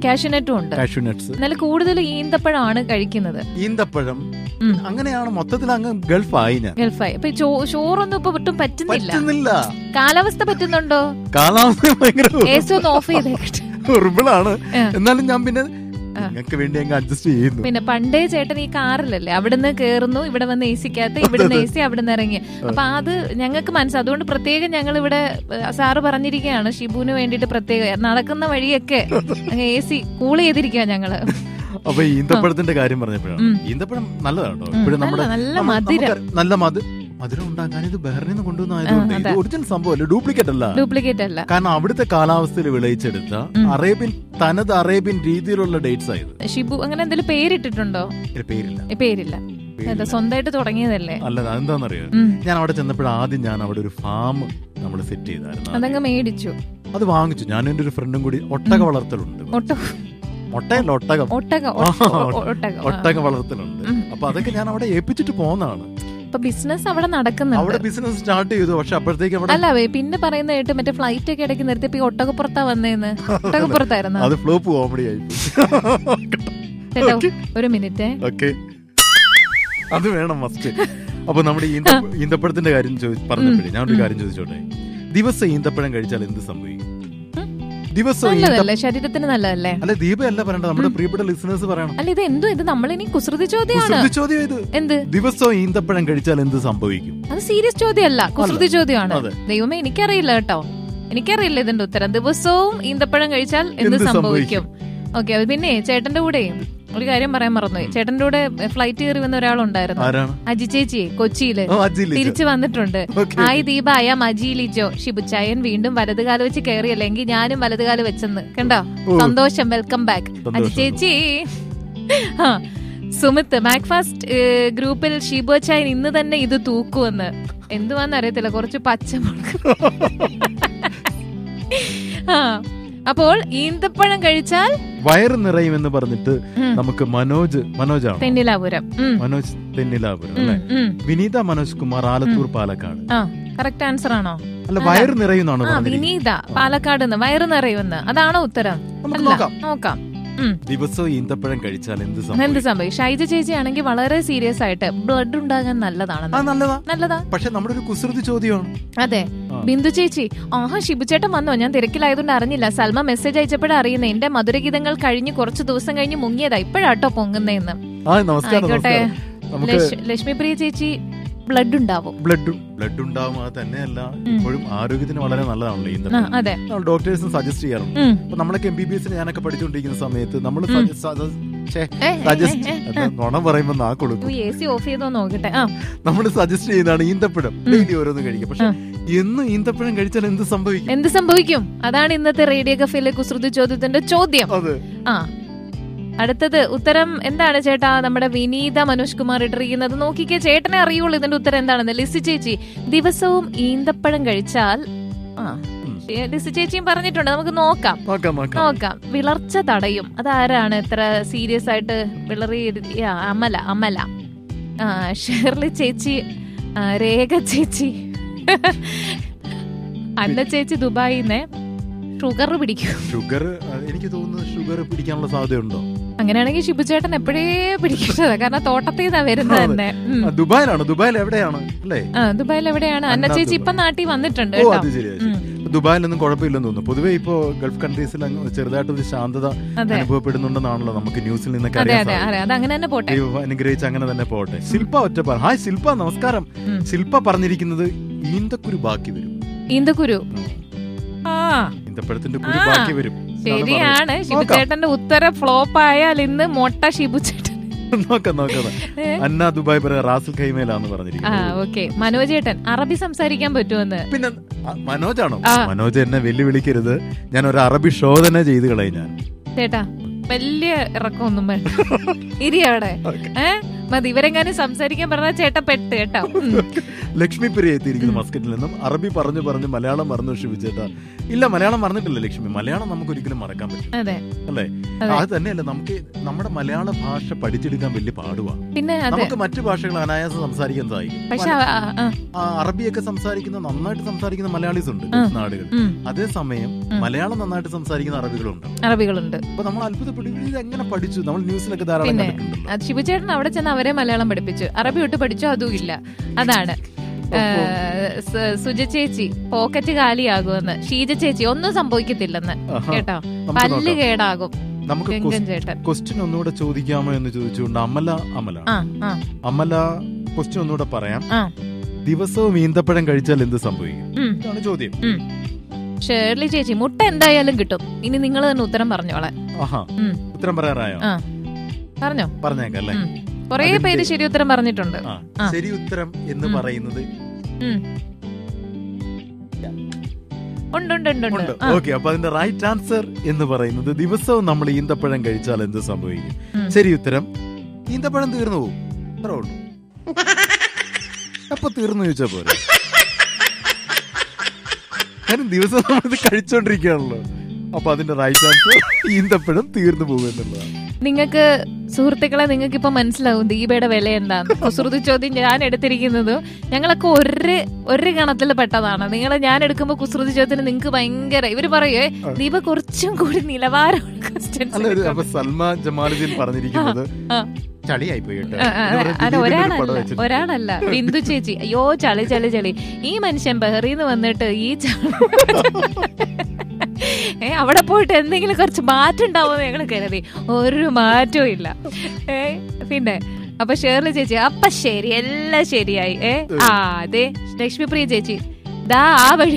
കാഷ്യൂനട്ടും ഉണ്ട്. എന്നാലും കൂടുതൽ ഈന്തപ്പഴമാണ് കഴിക്കുന്നത്. ഈന്തപ്പഴം അങ്ങനെയാണ് മൊത്തത്തിൽ അങ്ങ് ഗൾഫായി. അപ്പൊ ചോറൊന്നും ഇപ്പൊ ഒട്ടും പറ്റുന്നില്ല. കാലാവസ്ഥ പറ്റുന്നുണ്ടോ? കാലാവസ്ഥ ഭയങ്കര ഓഫ് ചെയ്തേക്കട്ടെ. എന്നാലും ഞാൻ പിന്നെ നിങ്ങൾക്ക് വേണ്ടി അങ്ങ് അഡ്ജസ്റ്റ് ചെയ്യുന്നു. പിന്നെ പണ്ടേ ചേട്ടൻ ഈ കാറിലല്ലേ, അവിടുന്ന് കേറുന്നു, ഇവിടെ വന്ന് എ സിക്കകത്ത്, ഇവിടുന്ന് എ സി, അവിടുന്ന് ഇറങ്ങി. അപ്പൊ അത് ഞങ്ങൾക്ക് മനസ്സിലാവും. അതുകൊണ്ട് പ്രത്യേകം ഞങ്ങൾ ഇവിടെ സാറ് പറഞ്ഞിരിക്കുകയാണ് ഷിബുവിന് വേണ്ടിട്ട് പ്രത്യേകം നടക്കുന്ന വഴിയൊക്കെ എ സി കൂൾ ചെയ്തിരിക്കുക ഞങ്ങള്. അപ്പൊ ഈന്തപ്പഴത്തിന്റെ കാര്യം പറഞ്ഞപ്പോഴാണ്, ഈന്തപ്പഴം നല്ലതാണോ? ഇപ്പോഴും നമ്മുടെ നല്ല മധുരം ഉണ്ടാക്കാൻ ഇത് ബഹ്റിനിൽ നിന്ന് കൊണ്ടുവന്നതായതുകൊണ്ട് ഇത് ഒറിജിനൽ സംഭവമല്ല, ഡ്യൂപ്ലിക്കേറ്റ് അല്ല. കാരണം അവിടുത്തെ കാലാവസ്ഥയിൽ വിളയിച്ചെടുത്ത തനത് അറേബ്യൻ രീതിയിലുള്ള ഡേറ്റ്സ് ആയത്. ഷിബു അങ്ങനെ എന്തെങ്കിലും പേരിട്ടിട്ടുണ്ടോ? പേരില്ല. സ്വന്തമായിട്ട് തുടങ്ങിയതല്ലേ? അല്ല, അതെന്താണെന്നറിയോ, ഞാൻ അവിടെ ചെന്നപ്പോഴും ആദ്യം ഞാൻ അവിടെ ഒരു ഫാം നമ്മൾ സെറ്റ് ചെയ്തായിരുന്നു. അതങ്ങ് മേടിച്ചു, അത് വാങ്ങിച്ചു. ഞാൻ എന്റെ ഒരു ഫ്രണ്ടും കൂടി ഒട്ടക വളർത്തലുണ്ട്. ഒട്ടക വളർത്തലുണ്ട്. അപ്പൊ അതൊക്കെ ഞാൻ അവിടെ ഏൽപ്പിച്ചിട്ട് പോന്നതാണ്. ബിസിനസ് അവിടെ നടക്കുന്നുണ്ട്. അവിടെ ബിസിനസ് സ്റ്റാർട്ട് ചെയ്തു. പക്ഷെ അപ്പോഴത്തേക്ക് അല്ല, പിന്നെ പറയുന്ന കേട്ട് മറ്റേ ഫ്ലൈറ്റ് ഒക്കെ ഇടയ്ക്ക് നിർത്തി ഒട്ടകപ്പുറത്താ വന്നേന്ന്. ഒട്ടകപ്പുറത്തായിരുന്നു. അത് ഫ്ലോപ്പ് കോമഡി ആയി. ഒരു മിനിറ്റ്, അത് വേണം മസ്റ്റ്. അപ്പൊ നമ്മുടെ ഈന്തപ്പഴത്തിന്റെ കാര്യം പറഞ്ഞപ്പോഴേ ഞാൻ ഒരു കാര്യം ചോദിച്ചോട്ടെ, ദിവസം ഈന്തപ്പഴം കഴിച്ചാൽ എന്ത് സംഭവിക്കും? ശരീരത്തിന് നല്ലതല്ലേ? അല്ല, ദീപയല്ല പറയണ്ട, നമ്മുടെ പ്രിയപ്പെട്ട ലിസണേഴ്സ് പറയണം. അല്ല, ഇത് ഇത് നമ്മളിനി കുസൃതി ചോദ്യമാണ്. എന്ത് ദിവസവും ഈന്തപ്പഴം കഴിച്ചാൽ എന്ത് സംഭവിക്കും? അത് സീരിയസ് ചോദ്യമല്ല, കുസൃതി ചോദ്യമാണ്. ദൈവമേ, എനിക്കറിയില്ല കേട്ടോ, എനിക്കറിയില്ല ഇതിന്റെ ഉത്തരം. ദിവസവും ഈന്തപ്പഴം കഴിച്ചാൽ എന്ത് സംഭവിക്കും? ഓക്കെ. പിന്നെ ചേട്ടന്റെ കൂടെ ഒരു കാര്യം പറയാൻ മറന്നുപോയി. ചേട്ടന്റെ കൂടെ ഫ്ലൈറ്റ് കയറി വന്ന ഒരാളുണ്ടായിരുന്നു, അജി ചേച്ചി, കൊച്ചിയില് തിരിച്ചു വന്നിട്ടുണ്ട്. Hi Deepa, I am Aji Lijo. ഷിബുച്ചായൻ വീണ്ടും വലതുകാലം വെച്ച് കയറിയല്ലെങ്കിൽ ഞാനും വലതുകാലം വെച്ചെന്ന് കണ്ടോ? സന്തോഷം, വെൽക്കം ബാക്ക് അജി ചേച്ചി. സുമിത്ത്, മാക്ഫാസ്റ്റ് ഗ്രൂപ്പിൽ ഷിബുച്ചായൻ ഇന്ന് തന്നെ ഇത് തൂക്കുമെന്ന്. എന്തുവാന്ന് അറിയത്തില്ല, കുറച്ച് പച്ചമുളക്. അപ്പോൾ ഈന്തപ്പഴം കഴിച്ചാൽ വയറ് നിറയുമെന്ന് പറഞ്ഞിട്ട് നമുക്ക് മനോജാണ് തെന്നിലാപുരം, മനോജ് തെന്നിലാപുരം അല്ലെ? വിനീത മനോജ് കുമാർ, ആലത്തൂർ, പാലക്കാട്. കറക്റ്റ് ആൻസർ ആണോ? അല്ല, വയറ് നിറയുന്നാണ്. വിനീത പാലക്കാട് വയറ് നിറയുമെന്ന്, അതാണോ ഉത്തരം? നോക്കാം. ദിവസവും ഈന്തപ്പഴം കഴിച്ചാൽ എന്ത് സംഭവിക്കും? ഷൈജ ചേച്ചി ആണെങ്കിൽ വളരെ സീരിയസ് ആയിട്ട് ബ്ലഡ് ഉണ്ടാകാൻ നല്ലതാ. പക്ഷെ നമ്മുടെ ഒരു കുസൃതി ചോദ്യമാണ്. അതെ. ബിന്ദു ചേച്ചി, ഷിബുചേട്ടൻ വന്നോ? ഞാൻ തിരക്കിലായതുകൊണ്ട് അറിഞ്ഞില്ല. സൽമ മെസ്സേജ് അയച്ചപ്പോഴാണ് അറിയുന്നത്. എന്റെ മധുരഗീതങ്ങൾ കഴിഞ്ഞ് കുറച്ചു ദിവസം കഴിഞ്ഞ് മുങ്ങിയതാ, ഇപ്പോഴാട്ടോ പൊങ്ങുന്നേന്ന്. ആയിക്കോട്ടെ. ലക്ഷ്മിപ്രിയ ചേച്ചി, ബ്ലഡ് ഉണ്ടാവും. ബ്ലഡ് ഉണ്ടാവും. അത് തന്നെയല്ല, ഇപ്പോഴും ആരോഗ്യത്തിന് വളരെ നല്ലതാണല്ലോ. ഡോക്ടേഴ്സും സജസ്റ്റ് ചെയ്യാറുണ്ട്. അപ്പൊ നമ്മളൊക്കെ MBBS ഞാനൊക്കെ പഠിച്ചുകൊണ്ടിരിക്കുന്ന സമയത്ത് നമ്മൾ ഗുണം പറയുമ്പോ നമ്മൾ സജസ്റ്റ് ചെയ്യുന്നതാണ് ഈന്തപ്പഴം. ഡെയിലി ഓരോന്ന് കഴിക്കും. പക്ഷെ എന്നും ഈന്തപ്പഴം കഴിച്ചാൽ എന്ത് സംഭവിക്കും? അതാണ് ഇന്നത്തെ റേഡിയോ കഫേയിലെ കുസൃതി ചോദ്യത്തിന്റെ ചോദ്യം. അടുത്തത് ഉത്തരം എന്താണ് ചേട്ടാ? നമ്മുടെ വിനീത മനോജ് കുമാർ ഇട്ടിരിക്കുന്നത് നോക്കിക്കേ, ചേട്ടനെ അറിയുള്ളൂ ഇതിന്റെ ഉത്തരം എന്താണെന്ന്. ലിസി ചേച്ചി, ദിവസവും ഈന്തപ്പഴം കഴിച്ചാൽ, ലിസി ചേച്ചിയും പറഞ്ഞിട്ടുണ്ട്, നമുക്ക് നോക്കാം. വിളർച്ച തടയും. അതാരാണ് ഇത്ര സീരിയസ് ആയിട്ട് വിളറി? അമല. ഷെർലി ചേച്ചി, രേഖ ചേച്ചി, അന്ന ചേച്ചി ദുബായിന്ന് ഷുഗർ പിടിക്കും. എനിക്ക് തോന്നുന്നു ഷുഗർ പിടിക്കാനുള്ള സാധ്യതയുണ്ടോ? അങ്ങനെയാണെങ്കിൽ ഷിബുചേട്ടൻ എപ്പോഴേ പിടിക്കുന്നത്, കാരണം തോട്ടത്തിൽ നിന്നാ വരുന്നത് തന്നെ. ദുബായിൽ എവിടെയാണ്? ദുബായിൽ എവിടെയാണ്? അന്ന ചേച്ചി ഇപ്പൊ നാട്ടിൽ വന്നിട്ടുണ്ട്. ദുബായിലൊന്നും കുഴപ്പമില്ലെന്ന് തോന്നുന്നു. പൊതുവെ ഇപ്പോ ഗൾഫ് കൺട്രീസിൽ ചെറുതായിട്ടൊരു ശാന്തത അനുഭവപ്പെടുന്നുണ്ടെന്നാണല്ലോ നമുക്ക് ന്യൂസിൽ നിന്നൊക്കെ അനുഗ്രഹിച്ച് അങ്ങനെ തന്നെ പോട്ടെ. ശില്പ ഒറ്റപ്പാൽ. ഹായ് ശില്പ, നമസ്കാരം. ശില്പ പറഞ്ഞിരിക്കുന്നത് ഈന്തക്കുരു ബാക്കി വരും. ഈന്തക്കുരു ഈന്തപ്പഴത്തിന്റെ കുരു ബാക്കി വരും. ശരിയാണ്. ഷിബുചേട്ടന്റെ ഉത്തരം ഫ്ലോപ്പ് ആയാൽ ഇന്ന് മൊട്ട ഷിബുചേട്ടൻ. അന്ന ദുബായ് റാസൽ ഖൈമയിലാന്ന് പറഞ്ഞിരിക്കുന്നത്. മനോജേട്ടൻ, അറബി സംസാരിക്കാൻ പറ്റുമെന്ന്. പിന്നെ മനോജാണോ? മനോജ് എന്നെ വെല്ലുവിളിക്കരുത്, ഞാൻ ഒരു അറബി ഷോ തന്നെ ചെയ്ത് കളയും ഞാൻ. ചേട്ടാ, വലിയ ഇറക്കമൊന്നും വേണ്ട, ഇരി അവിടെ. മതി, ഇവരെങ്ങാനും സംസാരിക്കാൻ പറഞ്ഞാൽ ചേട്ടൻ പെട്ട് കേട്ടോ. ലക്ഷ്മി പ്രിയ എത്തിയിരിക്കുന്നു മസ്കറ്റിൽ നിന്നും. അറബി പറഞ്ഞു മലയാളം മറന്നു ഷിബുചേട്ടാ. ഇല്ല, മലയാളം മറന്നിട്ടില്ല ലക്ഷ്മി. മലയാളം നമുക്ക് ഒരിക്കലും മറക്കാൻ പറ്റും അല്ലേ? അത് തന്നെയല്ല, നമുക്ക് നമ്മുടെ മലയാള ഭാഷ പഠിച്ചെടുക്കാൻ വലിയ പാടുവാ. പിന്നെ നമുക്ക് മറ്റു ഭാഷകൾ അനായാസം സംസാരിക്കുന്നതായി. അറബിയൊക്കെ നന്നായിട്ട് സംസാരിക്കുന്ന മലയാളീസ് ഉണ്ട് നാടുകൾ. അതേസമയം മലയാളം നന്നായിട്ട് സംസാരിക്കുന്ന അറബികളുണ്ട്. അപ്പൊ നമ്മൾ അത്ഭുതപ്പെടും, ഇത് എങ്ങനെ പഠിച്ചു? നമ്മൾ ന്യൂസിലൊക്കെ ധാരാളം കണ്ടിട്ടുണ്ടല്ലോ. ശിവചേട്ടൻ അവിടെ ചെന്ന് അവരെ മലയാളം പഠിപ്പിച്ചു, അറബി തൊട്ട് പഠിച്ചോ അതും ഇല്ല. അതാണ് സുജ ചേച്ചി പോക്കറ്റ് കാലിയാകുമെന്ന്, ഷീജ ചേച്ചി ഒന്നും സംഭവിക്കത്തില്ലെന്ന് കേട്ടോ, പല്ല് കേടാകും. നമുക്ക് ക്വസ്റ്റ്യൻ ഒന്നുകൂടെ ചോദിക്കാമോ എന്ന് ചോദിച്ചുകൊണ്ട് അമല ക്വസ്റ്റ്യൻ ഒന്നുകൂടെ പറയാം. ദിവസവും ഈന്തപ്പഴം കഴിച്ചാൽ എന്ത് സംഭവിക്കും? ഇതാണ് ചോദ്യം. ഷേർലി ചേച്ചി മുട്ട എന്തായാലും കിട്ടും. ഇനി നിങ്ങൾ തന്നെ ഉത്തരം പറഞ്ഞോളെ. ഉത്തരം പറയാറായോ? പറഞ്ഞോ, പറഞ്ഞേക്കല്ലേ. കൊറേ പേര് ശരി ഉത്തരം പറഞ്ഞിട്ടുണ്ട്. ശരി ഉത്തരം എന്ന് പറയുന്നത് ഓക്കെ. അപ്പൊ അതിന്റെ റൈറ്റ് ആൻസർ എന്ന് പറയുന്നത് ദിവസവും നമ്മൾ ഈന്തപ്പഴം കഴിച്ചാൽ എന്ത് സംഭവിക്കും? ശരി ഉത്തരം, ഈന്തപ്പഴം തീർന്നു പോകും. അത്രേ ഉള്ളൂ. അപ്പൊ തീർന്നു ചോദിച്ചാ പോരെ, കാരണം ദിവസം നമ്മളിത് കഴിച്ചോണ്ടിരിക്കുകയാണല്ലോ. അപ്പൊ അതിന്റെ റൈറ്റ് ആൻസർ ഈന്തപ്പഴം തീർന്നു പോകും എന്നുള്ളതാണ്. നിങ്ങൾക്ക് സുഹൃത്തുക്കളെ, നിങ്ങൾക്ക് ഇപ്പൊ മനസ്സിലാവും ദീപയുടെ വില എന്താന്ന്. കുസൃതി ചോദ്യം ഞാൻ എടുത്തിരിക്കുന്നത് ഞങ്ങളൊക്കെ ഒരു ഗണത്തിൽ പെട്ടതാണ്. ഞാൻ എടുക്കുമ്പോ കുസൃതി ചോദ്യത്തിന് നിങ്ങൾക്ക് ഭയങ്കര ഇവര് പറയേ ദീപ കുറച്ചും കൂടി നിലവാരമുള്ള ക്വസ്റ്റ്യൻസ്. സൽമാ ജമാലുദ്ദീൻ പറഞ്ഞിരിക്കുന്നത് ഒരാളല്ല, ബിന്ദു ചേച്ചി. അയ്യോ ചളി ചളി ചളി, ഈ മനുഷ്യൻ ബഹ്റീന്ന് വന്നിട്ട് ഈ അവിടെ പോയിട്ട് എന്തെങ്കിലും കുറച്ച് മാറ്റം ഉണ്ടാവുമെന്ന് ഞങ്ങൾ കരുതി. ഒരു മാറ്റവും ഇല്ല. പിന്നെ അപ്പൊ ഷേർലി ചേച്ചി അപ്പൊ ശരി, എല്ലാം ശരിയായി. അതെ ലക്ഷ്മിപ്രിയ ചേച്ചി ദാ ആ വഴി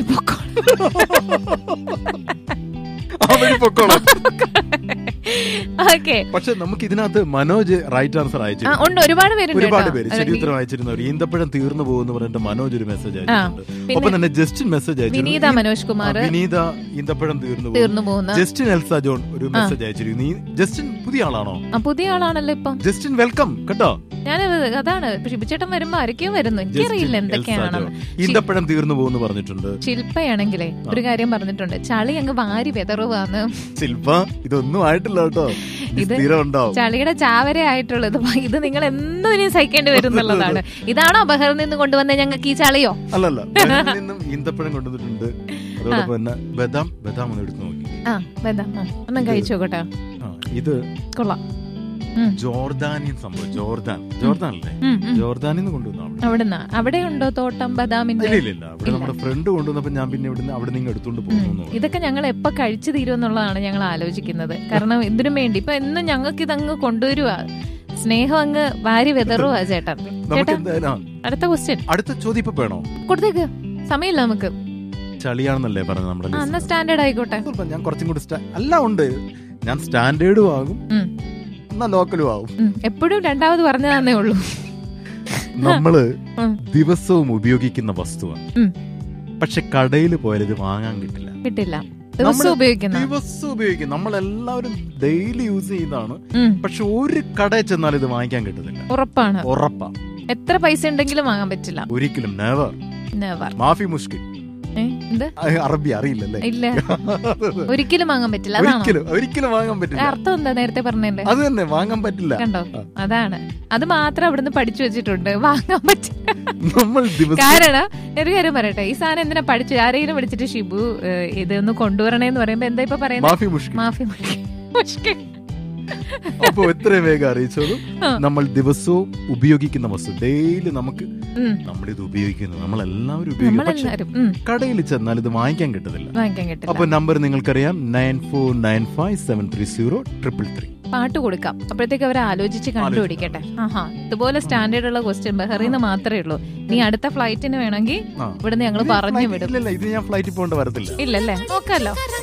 പക്ഷെ നമുക്ക് ഇതിനകത്ത് മനോജ് റൈറ്റ് ആൻസർ അയച്ചിട്ടുണ്ട്. ഒരുപാട് പേര് ശരി ഉത്തരം അയച്ചിരുന്നവർ. ഈന്തപ്പഴം തീർന്നു പോകുന്നു പറഞ്ഞിട്ട് മനോജ് ഒരു മെസ്സേജ് അയച്ചിട്ടുണ്ട്. ഒപ്പം തന്നെ ജസ്റ്റിൻ മെസ്സേജ് അയച്ചിട്ടുണ്ട്. വിനീത മനോജ് കുമാർ, വിനീത ഈന്തപ്പഴം തീർന്നു പോകുന്നു. ജസ്റ്റിൻ എൽസ ജോൺ ഒരു മെസ്സേജ് അയച്ചിരുന്നു. ജസ്റ്റിൻ പുതിയ ആളാണോ? പുതിയ ആളാണല്ലോ ഇപ്പം. ജസ്റ്റിൻ വെൽക്കം കേട്ടോ. ഞാൻ അതാണ് ശിവചേട്ടൻ വരുമ്പോ ആരൊക്കെയോ വരുന്നു, എനിക്കറിയില്ല എന്തൊക്കെയാണെന്ന്. ഈന്തപ്പഴം തീർന്നു പോകുന്നു പറഞ്ഞിട്ടുണ്ട്. ശില്പയാണെങ്കിലേ ഒരു കാര്യം പറഞ്ഞിട്ടുണ്ട്, ചളി അങ്ങ് വാരി വെതറുവാന്ന്. ശില്പ ഇതൊന്നും ആയിട്ടില്ല കേട്ടോ, ഇത് ചളിയുടെ ചാവര ആയിട്ടുള്ളത്. ഇത് നിങ്ങൾ എന്നും ഇനി സഹിക്കേണ്ടി വരും എന്നുള്ളതാണ്. ഇതാണോ ബഹറിൽ നിന്ന് കൊണ്ടുവന്ന ഞങ്ങൾക്ക് ഈ ചളിയോ? അല്ലല്ല, ഈന്തപ്പഴം കൊണ്ടുവന്നിട്ടുണ്ട്. അതോടൊപ്പം തന്നെ ബദാം ഒന്ന് എടുത്ത് നോക്കി. ബദാം ഒന്നും കഴിച്ചു നോക്കട്ടെ. ഇത് കൊള്ളാം. ജോർദാനിയൻ സംഭവം. ജോർദാനല്ലേ? ജോർദാനിൽ നിന്ന് കൊണ്ടുവന്ന അവിടെ ഉണ്ടോ തോട്ടം ബദാമിന്റെ? ഇല്ല, അവിടെ നമ്മുടെ ഫ്രണ്ട് കൊണ്ടുവന്നപ്പോ ഞാൻ പിന്നെ അവിടെ നിങ്ങൾ എടുത്തോണ്ട് പോകുന്നു. ഇതൊക്കെ ഞങ്ങൾ എപ്പോ കഴിച്ചു തീരുമെന്നുള്ളതാണ് ഞങ്ങൾ ആലോചിക്കുന്നത്. കാരണം ഇതിനു വേണ്ടി ഇപ്പൊ എന്നും ഞങ്ങൾക്ക് ഇതങ്ങ് കൊണ്ടുവരുവാ, സ്നേഹം അങ്ങ് വാരി വെതറുവാ ചേട്ടൻ. അടുത്ത ക്വസ്റ്റ്യൻ, അടുത്ത ചോദ്യം ഇപ്പൊ വേണോ? കൊടുത്തേക്ക്, സമയമില്ല നമുക്ക്. ചളിയാണെന്നല്ലേ പറഞ്ഞത് നമ്മുടെ സ്റ്റാൻഡേർഡ് ആയിക്കോട്ടെ. ഞാൻ കുറച്ചും കൂടി അല്ല ഉണ്ട്, ഞാൻ സ്റ്റാൻഡേർഡും ആകും ലോക്കലും ആവും. എപ്പോഴും രണ്ടാമത് പറഞ്ഞതേ ഉള്ളൂ. നമ്മള് ദിവസവും ഉപയോഗിക്കുന്ന വസ്തുവാണ്, പക്ഷെ കടയിൽ പോയാൽ ഇത് വാങ്ങാൻ കിട്ടില്ല. ദിവസം ഉപയോഗിക്കും, നമ്മളെല്ലാവരും ഡെയിലി യൂസ് ചെയ്യുന്നതാണ്. പക്ഷെ ഒരു കടയിൽ ചെന്നാൽ ഇത് വാങ്ങിക്കാൻ കിട്ടുന്നില്ല. ഉറപ്പാ. എത്ര പൈസ ഉണ്ടെങ്കിലും വാങ്ങാൻ പറ്റില്ല. ഒരിക്കലും നെവർ. മാഫി മുഷ്കിൽ. അറബി അറിയില്ലല്ലേ? ഇല്ല, ഒരിക്കലും വാങ്ങാൻ പറ്റില്ല. ഒരിക്കലും വാങ്ങാൻ പറ്റില്ല. അർത്ഥം എന്താ നേരത്തെ പറഞ്ഞതിന്റെ? അത് തന്നെ, വാങ്ങാൻ പറ്റില്ല. കണ്ടോ, അതാണ്. അത് മാത്രം അവിടുന്ന് പഠിച്ചു വെച്ചിട്ടുണ്ട്, വാങ്ങാൻ പറ്റില്ല. കാരണം ഒരു കാര്യം പറയട്ടെ, ഈ സാധനം എന്തിനാ പഠിച്ചു? ആരെങ്കിലും വിളിച്ചിട്ട് ഷിബു ഇതൊന്ന് കൊണ്ടുവരണേന്ന് പറയുമ്പോ എന്താ ഇപ്പൊ പറയുന്നത്? മാഫി മുഷ്കിൽ. അപ്പൊ എത്രയും വേഗം അറിയിച്ചോളൂ. നമ്മൾ ദിവസവും ഉപയോഗിക്കുന്ന വസ്തു, ഡെയിലി നമുക്ക് നമ്മളിത് ഉപയോഗിക്കുന്നു, നമ്മളെല്ലാവരും ഉപയോഗിക്കും. കടയിൽ ചെന്നാൽ ഇത് വാങ്ങിക്കാൻ കിട്ടുന്നില്ല. അപ്പൊ നമ്പർ നിങ്ങൾക്കറിയാം, 9495730333. പാട്ട് കൊടുക്കാം, അപ്പോഴത്തേക്ക് അവർ ആലോചിച്ച് കണ്ടുപിടിക്കട്ടെ. ഇതുപോലെ സ്റ്റാൻഡേർഡ് ഉള്ള ക്വസ്റ്റ്യൻ ബഹ്റൈനിൽ മാത്രമേ ഉള്ളൂ. നീ അടുത്ത ഫ്ലൈറ്റിന് വേണമെങ്കിൽ ഇവിടുന്ന് ഞങ്ങൾ പറഞ്ഞു വിടും. ഇത് ഞാൻ ഫ്ലൈറ്റിൽ പോകേണ്ട വരത്തില്ല. ഇല്ലല്ലേ, നോക്കാലോ.